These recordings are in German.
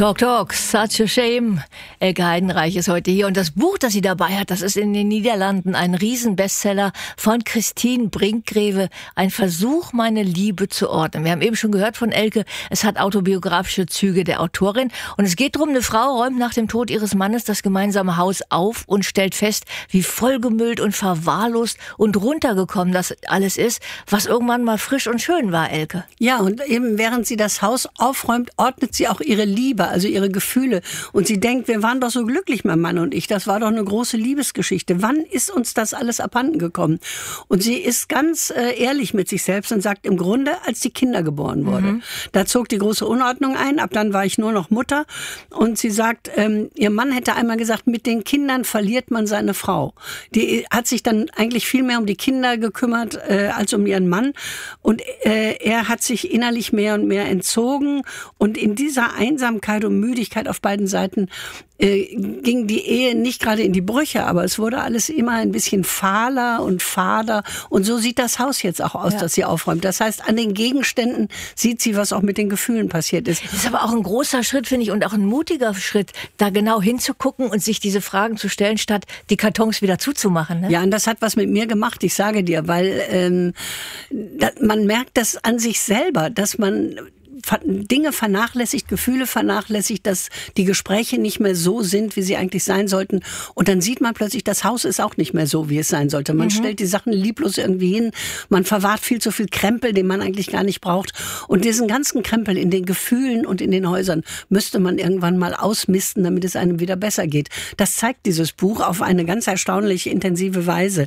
Talk, talk, such a shame. Elke Heidenreich ist heute hier und das Buch, das sie dabei hat, das ist in den Niederlanden ein Riesenbestseller von Christine Brinkgreve, ein Versuch, meine Liebe zu ordnen. Wir haben eben schon gehört von Elke, es hat autobiografische Züge der Autorin und es geht darum, eine Frau räumt nach dem Tod ihres Mannes das gemeinsame Haus auf und stellt fest, wie vollgemüllt und verwahrlost und runtergekommen das alles ist, was irgendwann mal frisch und schön war, Elke. Ja, und eben während sie das Haus aufräumt, ordnet sie auch ihre Liebe, also ihre Gefühle. Und sie denkt, wir waren doch so glücklich, mein Mann und ich. Das war doch eine große Liebesgeschichte. Wann ist uns das alles abhanden gekommen? Und sie ist ganz ehrlich mit sich selbst und sagt, im Grunde, als die Kinder geboren wurden. Da zog die große Unordnung ein. Ab dann war ich nur noch Mutter. Und sie sagt, ihr Mann hätte einmal gesagt, mit den Kindern verliert man seine Frau. Die hat sich dann eigentlich viel mehr um die Kinder gekümmert als um ihren Mann. Und er hat sich innerlich mehr und mehr entzogen. Und in dieser Einsamkeit und Müdigkeit auf beiden Seiten ging die Ehe nicht gerade in die Brüche, aber es wurde alles immer ein bisschen fahler und fader. Und so sieht das Haus jetzt auch aus, das sie aufräumt. Das heißt, an den Gegenständen sieht sie, was auch mit den Gefühlen passiert ist. Das ist aber auch ein großer Schritt, finde ich, und auch ein mutiger Schritt, da genau hinzugucken und sich diese Fragen zu stellen, statt die Kartons wieder zuzumachen. Ne? Ja, und das hat was mit mir gemacht, ich sage dir, weil man merkt das an sich selber, dass man Dinge vernachlässigt, Gefühle vernachlässigt, dass die Gespräche nicht mehr so sind, wie sie eigentlich sein sollten. Und dann sieht man plötzlich, das Haus ist auch nicht mehr so, wie es sein sollte. Man stellt die Sachen lieblos irgendwie hin. Man verwahrt viel zu viel Krempel, den man eigentlich gar nicht braucht. Und diesen ganzen Krempel in den Gefühlen und in den Häusern müsste man irgendwann mal ausmisten, damit es einem wieder besser geht. Das zeigt dieses Buch auf eine ganz erstaunlich intensive Weise.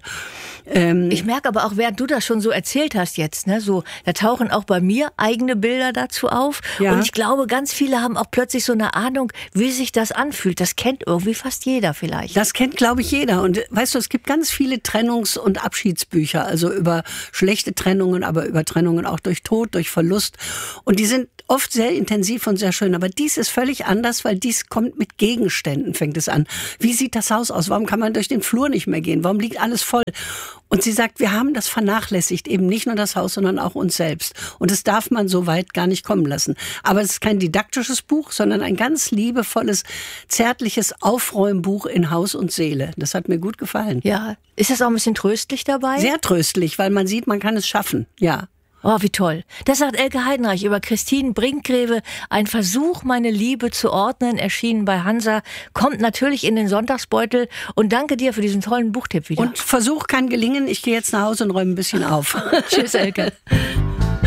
Ich merke aber auch, während du das schon so erzählt hast jetzt, ne, so, da tauchen auch bei mir eigene Bilder dazu auf. Ja. Und ich glaube, ganz viele haben auch plötzlich so eine Ahnung, wie sich das anfühlt. Das kennt irgendwie fast jeder vielleicht. Das kennt, glaube ich, jeder. Und weißt du, es gibt ganz viele Trennungs- und Abschiedsbücher, also über schlechte Trennungen, aber über Trennungen auch durch Tod, durch Verlust. Und die sind oft sehr intensiv und sehr schön. Aber dies ist völlig anders, weil dies kommt mit Gegenständen, fängt es an. Wie sieht das Haus aus? Warum kann man durch den Flur nicht mehr gehen? Warum liegt alles voll? Und sie sagt, wir haben das vernachlässigt, eben nicht nur das Haus, sondern auch uns selbst. Und das darf man so weit gar nicht kommen lassen. Aber es ist kein didaktisches Buch, sondern ein ganz liebevolles, zärtliches Aufräumbuch in Haus und Seele. Das hat mir gut gefallen. Ja, ist das auch ein bisschen tröstlich dabei? Sehr tröstlich, weil man sieht, man kann es schaffen, ja. Oh, wie toll. Das sagt Elke Heidenreich über Christine Brinkgreve. Ein Versuch, meine Liebe zu ordnen, erschienen bei Hansa, kommt natürlich in den Sonntagsbeutel. Und danke dir für diesen tollen Buchtipp wieder. Und Versuch kann gelingen. Ich gehe jetzt nach Hause und räume ein bisschen auf. Tschüss, Elke.